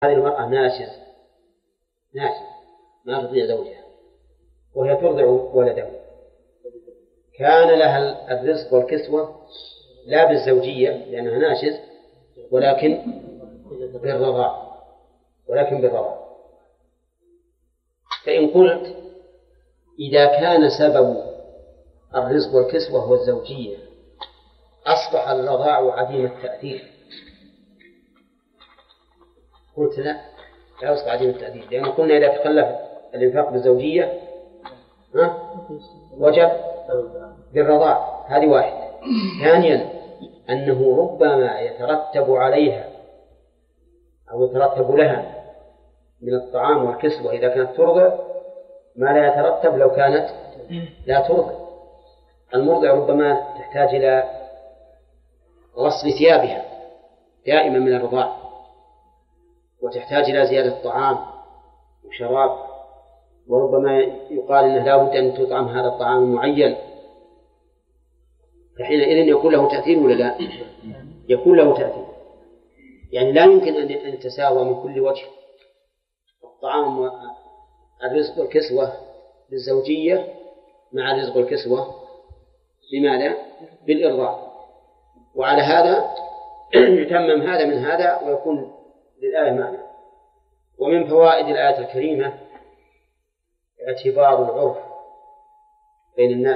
هذه المرأة ناشز ما تطيع زوجها وهي ترضع ولده، كان لها الرزق والكسوة لا بالزوجية لأنها ناشز ولكن بالرضاع. فإن قلت إذا كان سبب الرزق والكسوة هو الزوجية أصبح الرضاع عديم التأثير، قلت لا يصبح عديم التأثير، لأن قلنا إذا تخلف الإنفاق بالزوجية وجب بالرضاع. هذه واحدة. ثانيا أنه ربما يترتب عليها أو يترتب لها من الطعام والكسوة إذا كانت ترضع ما لا يترتب لو كانت لا ترضع. المرضع ربما تحتاج إلى غسل ثيابها دائما من الرضاع، وتحتاج إلى زيادة طعام وشراب، وربما يقال إنه لا بد أن تطعم هذا الطعام المعين، فحينئذ يكون له تأثير ولا لا؟ يكون له تأثير. يعني لا يمكن أن يتساوى من كل وجه الطعام والرزق والكسوة بالزوجية مع الرزق والكسوة بماذا؟ بالإرضاع. وعلى هذا يتمم هذا من هذا ويكون للآية معنى. ومن فوائد الآية الكريمة اعتبار العرف بين الناس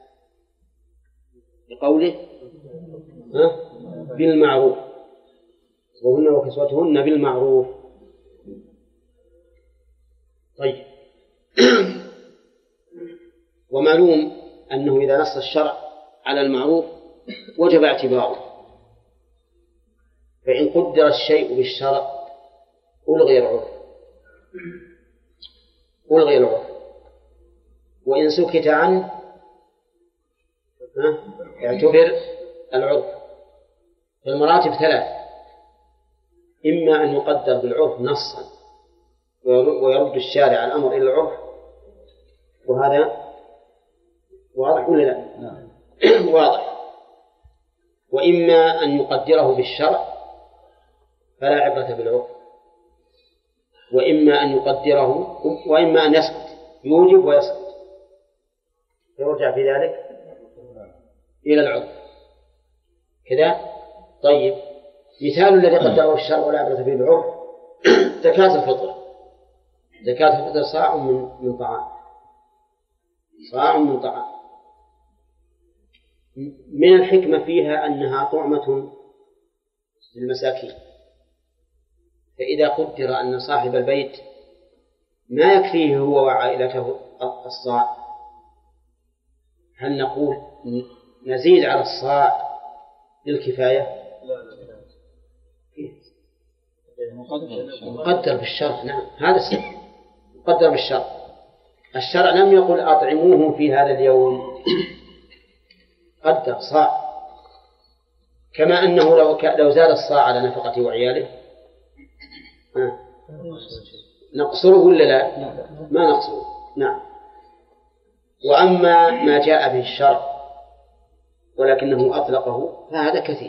لقوله بالمعروف وهن وكسوتهن بالمعروف. طيب ومعلوم أنه إذا نص الشرع على المعروف وجب اعتباره، فإن قدر الشيء بالشرع ألغي العرف، وإن سكت عنه اعتبر العرف. فالمراتب ثلاث: إما أن يقدر بالعرف نصا ويرد الشارع الأمر إلى العرف، وهذا واضح ولا لا؟ واضح. وإما أن يقدره بالشرع فلا عبرة بالعرف، وإما أن يسكت يوجب ويسكت يرجع في ذلك إلى العرف كذا. طيب مثال الذي قدره الشرع ولا عبرة به بالعرف زكاة الفطر صاع من طعام. من الحكمة فيها أنها طعمة للمساكين، فإذا قدر أن صاحب البيت ما يكفيه هو وعائلته الصاع، هل نقول نزيد على الصاع للكفاية؟ مقدر بالشرع. نعم هذا السبب مقدر بالشرع. الشرع لم يقل أطعموهم في هذا اليوم، قدر صاع، كما أنه لو زال الصاع على نفقته وعياله نقصره ولا لا؟ ما نقصره. نعم. وأما ما جاء به الشرع ولكنه أطلقه فهذا كثير.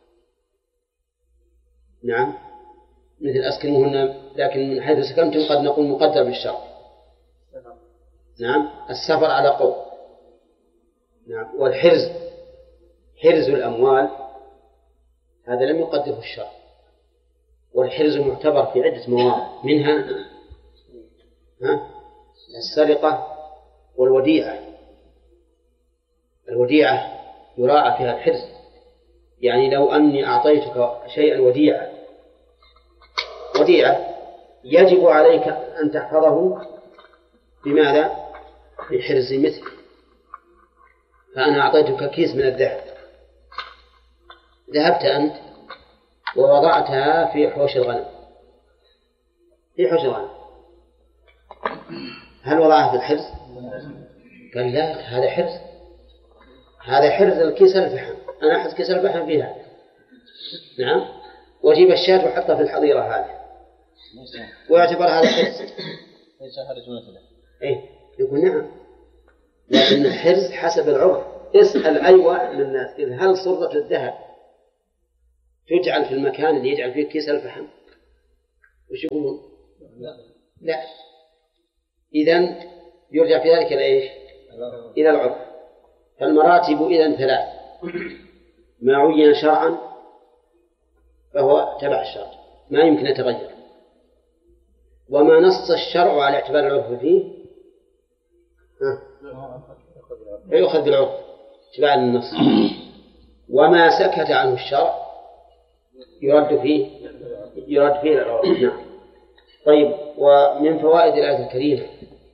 نعم مثل أسكنوهن، لكن من حيث سكنتم قد نقول مقدر بالشرع. نعم السفر على قول. نعم والحرز حرز الأموال هذا لم يقدره الشرع، والحرز معتبر في عدة مواضع، منها السرقة والوديعة. الوديعة يراعى فيها الحرز، يعني لو أني أعطيتك شيئا وديعة يجب عليك أن تحفظه بماذا؟ بحرز مثل. فأنا أعطيتك كيس من الذهب، ذهبت أنت ووضعتها في حوش الغنم، هل وضعها في الحرز؟ قال لا، هذا حرز الكيس الفحم، أنا أحط كيس الفحم فيها. نعم وجيب الشاة وحطها في الحظيرة هذه ويعتبر هذا حرز. ليس حرز مثله. إيه يقول نعم، لكن الحرز حسب العرف. اسأل أي واحد من الناس هل صرة الذهب تجعل في المكان اللي يجعل فيه كيس الفحم؟ وش يقولون؟ لا. إذن يرجع في ذلك إلى إيش؟ إلى العرف. فالمراتب إذن ثلاث: ما عين شرعا فهو تبع الشرع ما يمكن يتغير، وما نص الشرع على اعتبار العرف فيه يؤخذ بالعرف اتباعا للنص، وما سكت عنه الشرع يرد فيه العرف. نعم. طيب، ومن فوائد الآية الكريمة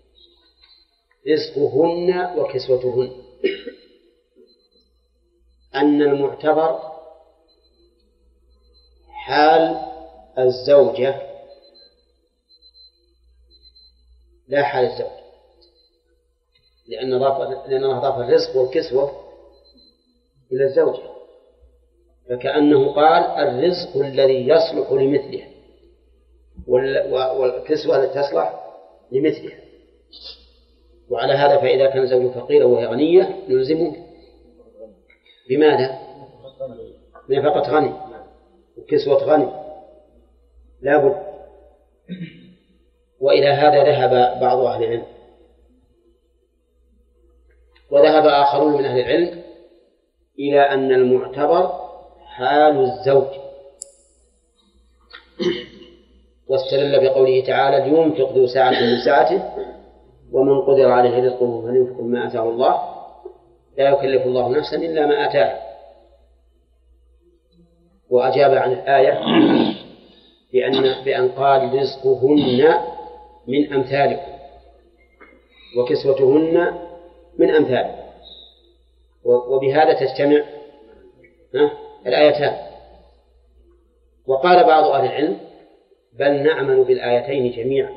رزقهن وكسوتهن، أن المعتبر حال الزوجة لا حال الزوج، لأن الله أضاف الرزق والكسوة إلى الزوجة، فكأنه قال الرزق الذي يصلح لمثله والكسوة التي تصلح لمثلها. وعلى هذا فإذا كان زوج فقيرا وهي غنية نلزمه بماذا؟ بنفقة غني وكسوة غني لا بد. وإلى هذا ذهب بعض أهل العلم، وذهب آخرون من أهل العلم إلى أن المعتبر حال الزوج، واستدل بقوله تعالى لينفق ذو سعة من سعته ومن قدر عليه رزقه فلينفق مما آتاه الله لا يكلف الله نفسا إلا ما آتاها. وأجاب عن الآية بأن قال رزقهن من أمثالكم وكسوتهن من أمثالكم، وبهذا تجتمع الآيتان. وقال بعض أهل العلم بل نعمل بالآيتين جميعا،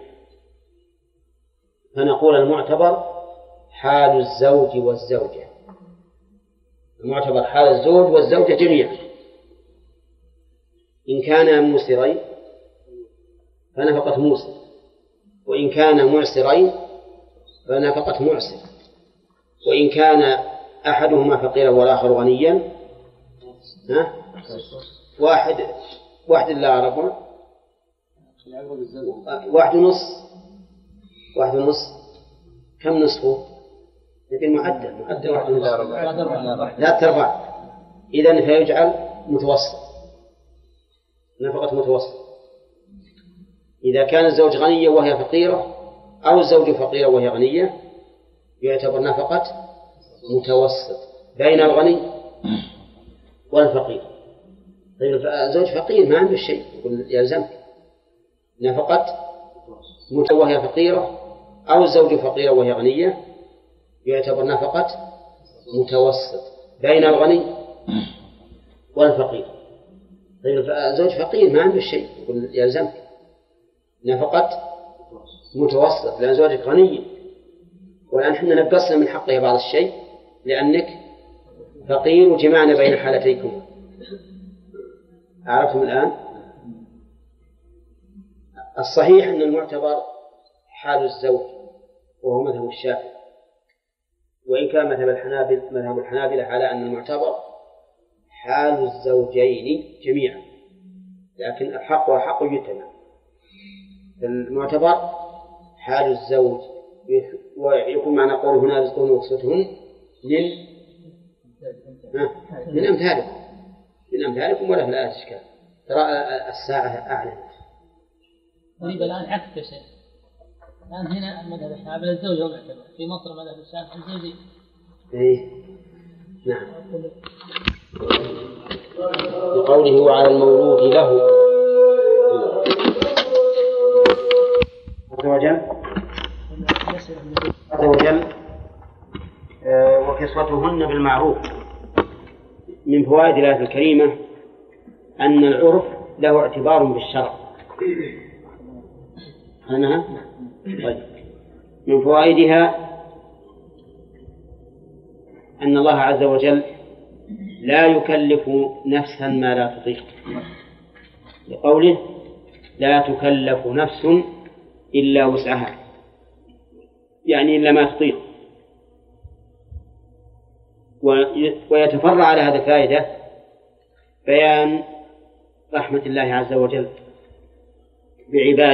فنقول المعتبر حال الزوج والزوجة، المعتبر حال الزوج والزوجة جميعا، إن كانا موسرين فنفقة موسر، وإن كانا معسرين فنفقة معسر، وإن كان أحدهما فقيرا والآخر غنيا واحد لا ربع واحد ونص. كم نصفه؟ لكن معدل واحد ونص لا تربع. إذن فيجعل متوسط، نفقة متوسط. إذا كان الزوج غنيا وهي فقيرة أو الزوج فقيرة وهي غنية يعتبر نفقة متوسط بين الغني والفقير. طيب الزوج فقير ما عنده شيء يقول يلزمك نفقة وهي فقيرة أو الزوج فقيرة وهي غنية يعتبر نفقة متوسط بين الغني والفقير. طيب الزوج فقير ما عنده شيء يقول يلزمك نفقة متوسط لأن زوجك غني، والآن حنا نقصنا من حقه بعض الشيء لأنك فقير وجمعنا بين حالتيكم. عرفتم الآن؟ الصحيح أن المعتبر حال الزوج وهو مذهب الشافعي، وإن كان مذهب الحنابلة على أن المعتبر حال الزوجين جميعا، لكن الحق وحق يتبع. المعتبر حال الزوج، ويكون معنى قوله هنا رزقهن وكسوتهن من أمثالكم ولا في الآية إشكال. ترى الساعة أعلن. طيب الآن عكس يا شيخ، الآن هنا مذهب الحنابلة الزوج هو معتبر، في مصر مذهب الشافعي الزوجي. إيه نعم. بقوله وعلى المولود له عز وجل وكسوتهن بالمعروف. من فوائد الآية الكريمة أن العرف له اعتبار بالشرع. طيب. من فوائدها أن الله عز وجل لا يكلف نفسا ما لا تطيق، لقوله لا تكلف نفس إلا وسعها، يعني إلا ما تطيق. ويتفرع على هذا فائدة بيان رحمة الله عز وجل بعبادة